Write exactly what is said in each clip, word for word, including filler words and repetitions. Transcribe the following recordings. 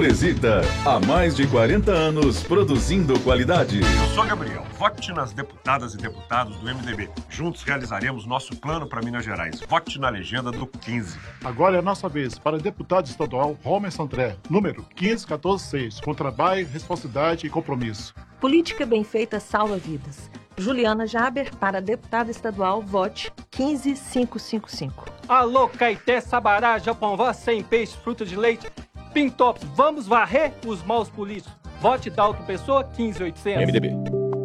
Telesita, há mais de quarenta anos produzindo qualidade. Eu sou Gabriel, vote nas deputadas e deputados do M D B. Juntos realizaremos nosso plano para Minas Gerais. Vote na legenda do quinze. Agora é a nossa vez para deputado estadual Romer André, número quinze quatorze seis, com trabalho, responsabilidade e compromisso. Política bem feita salva vidas. Juliana Jaber, para deputada estadual, vote quinze mil quinhentos e cinquenta e cinco. Alô, Caeté, Sabará, Japão, sem peixe, fruta de leite, Pintops, vamos varrer os maus políticos. Vote Dalton Pessoa, quinze mil e oitocentos. M D B.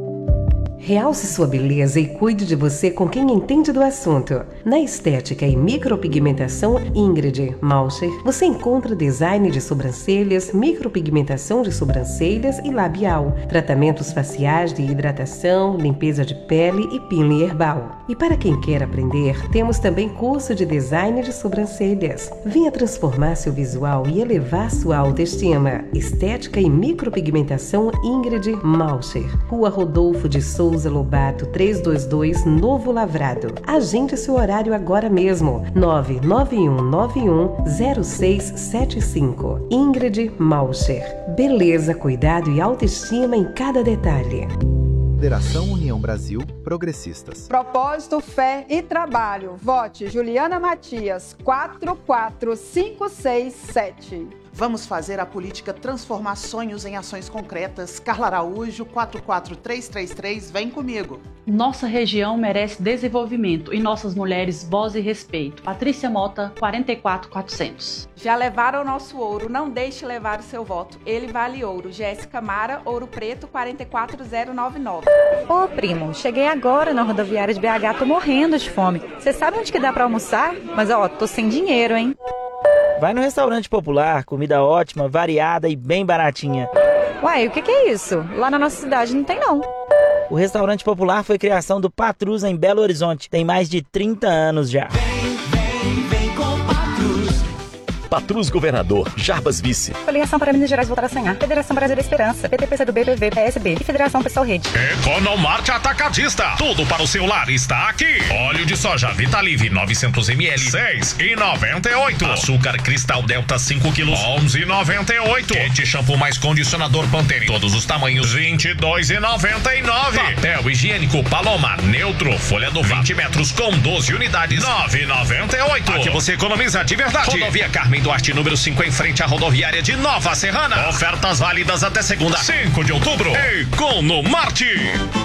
Realce sua beleza e cuide de você com quem entende do assunto. Na estética e micropigmentação Ingrid Malcher, você encontra design de sobrancelhas, micropigmentação de sobrancelhas e labial, tratamentos faciais de hidratação, limpeza de pele e peeling herbal. E para quem quer aprender, temos também curso de design de sobrancelhas. Venha transformar seu visual e elevar sua autoestima. Estética e micropigmentação Ingrid Malcher, Rua Rodolfo de Souza Lobato trezentos e vinte e dois, Novo Lavrado. Agende seu horário agora mesmo. nove nove um nove um zero seis sete cinco. Ingrid Malcher. Beleza, cuidado e autoestima em cada detalhe. Federação União Brasil Progressistas. Propósito, fé e trabalho. Vote Juliana Matias, quatro quatro cinco seis sete. Vamos fazer a política transformar sonhos em ações concretas. Carla Araújo, quatro quatro três três três, vem comigo. Nossa região merece desenvolvimento e nossas mulheres voz e respeito. Patrícia Mota, quarenta e quatro quatrocentos. Já levaram o nosso ouro, não deixe levar o seu voto. Ele vale ouro. Jéssica Mara, Ouro Preto, quarenta e quatro zero nove nove. Ô primo, cheguei agora na rodoviária de B H, tô morrendo de fome. Você sabe onde que dá pra almoçar? Mas ó, tô sem dinheiro, hein? Vai no restaurante popular, comida ótima, variada e bem baratinha. Uai, o que que é isso? Lá na nossa cidade não tem não. O restaurante popular foi criação do Patrus em Belo Horizonte. Tem mais de trinta anos já. Vem, vem, vem com Patrus. Patrus Governador, Jarbas Vice. Coligação para Minas Gerais voltar a sonhar. Federação Brasil da Esperança. P T P C do B, P V, P S B e Federação Pessoal Rede. Economarte Atacadista. Tudo para o seu lar está aqui. Óleo de soja Vitalive novecentos mililitros, seis reais e noventa e oito centavos. Açúcar Cristal Delta cinco quilos, onze reais e noventa e oito centavos. Kit shampoo mais condicionador Pantene, todos os tamanhos, vinte e dois reais e noventa e nove centavos. Papel higiênico Paloma Neutro, folha do vinte metros com doze unidades, nove reais e noventa e oito centavos. Aqui você economiza de verdade. Rodovia Carmen Duarte, número cinco, em frente à rodoviária de Nova Serrana. Ofertas válidas até segunda, cinco de outubro. Economarte.